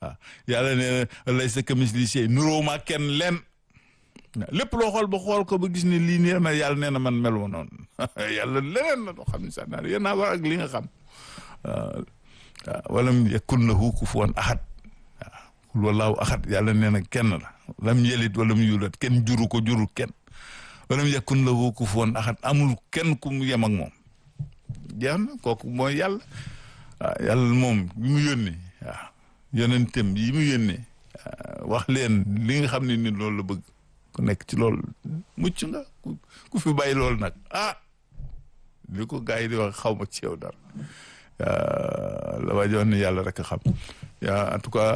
waaw yàlla nee na laysa kamislihi shay nuroo ma kenn leen lépp loo xool ba xool ko ba gis ne lii nii ma yàlla nee na man mel ma noonu yàlla leneen la doo xam ne sax naan yéen naa war ak li nga xam waaw walam yakun lahu kufuwan ahad waaw qul wallahu ahad yàlla nee na kenn la lam yelit walam yulat kenn juru ko juru kenn walam yakun lahu kufuwan ahad amul kenn ku mu yem ak moom jeex na kooku mooy yàlla waaw yàlla moom bi mu yónnee waaw yonentam yi mu yónnee wax leen li nga xam ne ni loolu la bëgg ku nekk ci loolu mucc nga ku fi bàyyi loolu nag li ko gars yi di wax xaw ma ci yow dara la waajoon ne yàlla rek a xam en tout cas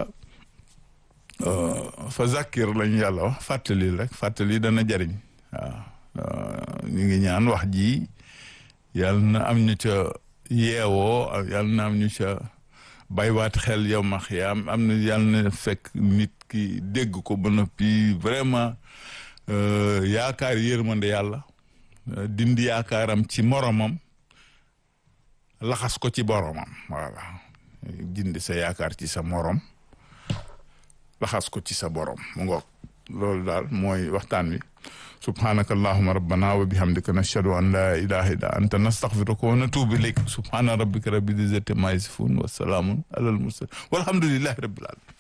fa zakir lañu yàlla wax fàttali rek fàttali dana jariñ waaw ñu ngi ñaan wax ji yàlla na am ñu ca yeewoo yàlla na am ñu ca bàyyiwaat xel yow ma xiyaam am na yàlla na fekk nit ki dégg ko ba noppi vraiment yaakaar yërmande yàlla dindi yaakaaram ci moromam laxas ko ci boromam voilà dindi sa yaakaar ci sa morom laxas ko ci sa borom mu ngoog loolu daal mooy waxtaan wi subhanaka allahumma rabbana wa bihamdika nashhadu an la ilaha illa anta nastaghfiruka wa natubu ilayk subhana rabbika rabbil izzati amma yasifun wa salamun alal mursalin walhamdulillahi rabbil alamin